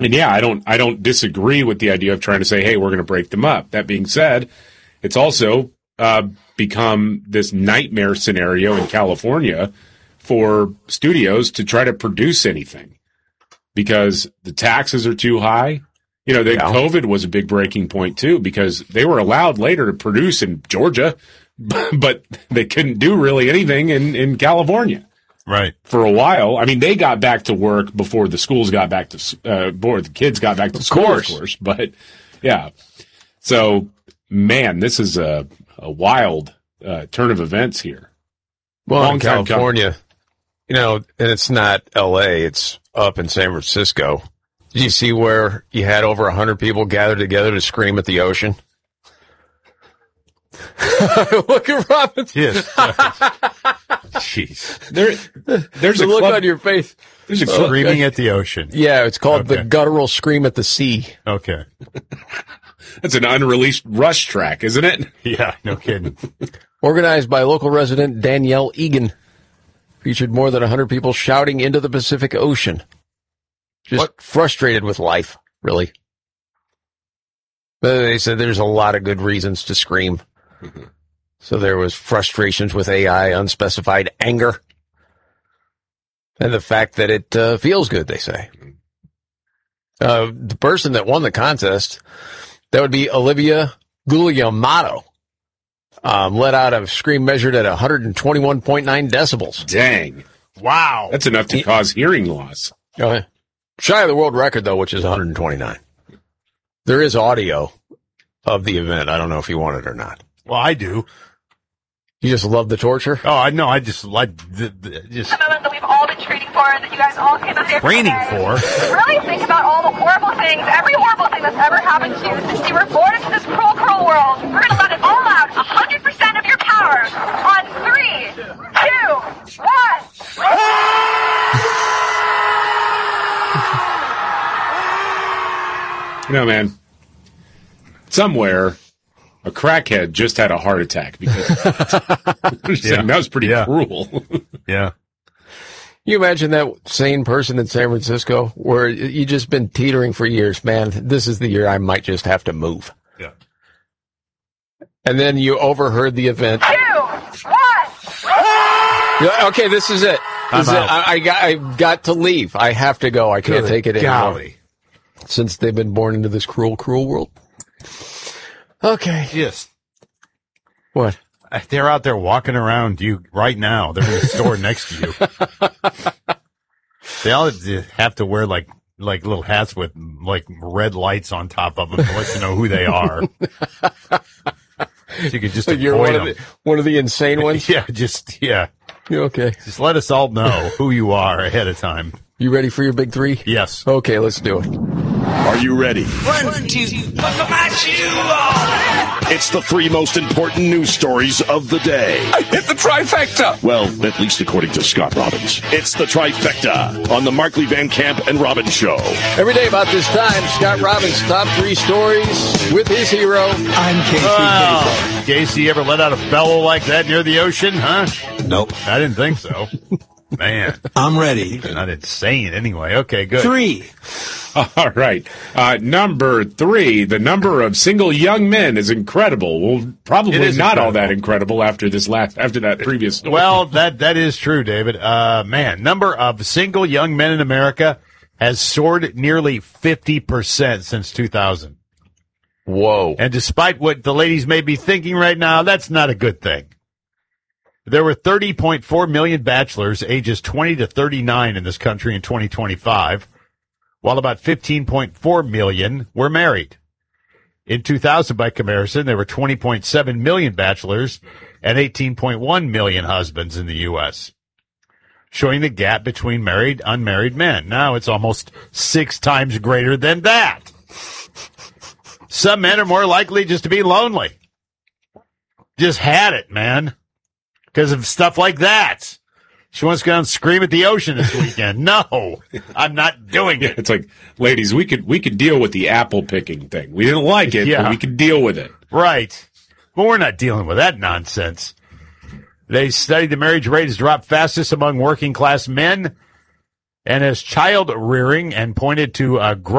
And yeah, I don't disagree with the idea of trying to say, hey, we're going to break them up. That being said, it's also become this nightmare scenario in California for studios to try to produce anything because the taxes are too high. COVID was a big breaking point too, because they were allowed later to produce in Georgia, but they couldn't do really anything in California. Right. For a while. I mean, they got back to work before the schools got back to, before the kids got back to school, of course. But yeah. So, man, this is a wild turn of events here. Well, in California, and it's not L.A., it's up in San Francisco. Did you see where you had over 100 people gathered together to scream at the ocean? Look at Robin. Yes. Jeez. There's a look on your face. There's a screaming at the ocean. Yeah, it's called the guttural scream at the sea. Okay. That's an unreleased Rush track, isn't it? Yeah, no kidding. Organized by local resident Danielle Egan. Featured more than 100 people shouting into the Pacific Ocean. Just frustrated with life, really. But they said there's a lot of good reasons to scream. Mm-hmm. So there was frustrations with AI, unspecified anger, and the fact that it feels good, they say. The person that won the contest, that would be Olivia Guglielmato, let out a scream measured at 121.9 decibels. Dang. Wow. That's enough to cause hearing loss. Okay. Shy of the world record, though, which is 129. There is audio of the event. I don't know if you want it or not. Well, I do. You just love the torture? Oh, I know. I just like just. The moment that we've all been training for, that you guys all came up here. Training for? Really think about all the horrible things, every horrible thing that's ever happened to you since you were born into this cruel, cruel world. We're going to let it all out, 100% of your power, on 3, 2, 1. Man, somewhere a crackhead just had a heart attack because that was pretty cruel. Yeah. You imagine that sane person in San Francisco where you just been teetering for years, man, this is the year I might just have to move. Yeah. And then you overheard the event. 2, 1. Okay, this is it. I got to leave. I have to go. I can't take it anymore. Since they've been born into this cruel, cruel world. Okay. Yes. What? They're out there walking around you right now. They're in the store next to you. They all have to wear like little hats with like red lights on top of them to let you know who they are. So you could just avoid them. One of the insane ones? Yeah. Okay. Just let us all know who you are ahead of time. You ready for your big three? Yes. Okay, let's do it. Are you ready? 1, 2, buckle my shoe on. It's the 3 most important news stories of the day. I hit the trifecta. Well, at least according to Scott Robbins. It's the trifecta on the Markley Van Camp and Robbins Show. Every day about this time, Scott Robbins' top 3 stories with his hero. I'm Casey. Casey, ever let out a bellow like that near the ocean, huh? Nope. I didn't think so. Man. I'm ready. Not insane anyway. Okay, good. 3. All right. Number 3, the number of single young men is incredible. Well, probably not incredible. all that incredible after that previous story. Well, that is true, David. Man, number of single young men in America has soared nearly 50% since 2000. Whoa. And despite what the ladies may be thinking right now, that's not a good thing. There were 30.4 million bachelors ages 20 to 39 in this country in 2025, while about 15.4 million were married. In 2000, by comparison, there were 20.7 million bachelors and 18.1 million husbands in the U.S., showing the gap between married and unmarried men. Now it's almost 6 times greater than that. Some men are more likely just to be lonely. Just had it, man. Because of stuff like that. She wants to go out and scream at the ocean this weekend. No, I'm not doing it. It's like, ladies, we could deal with the apple picking thing. We didn't like it, but we could deal with it. Right. But we're not dealing with that nonsense. They studied the marriage rate has dropped fastest among working class men and as child rearing and pointed to growth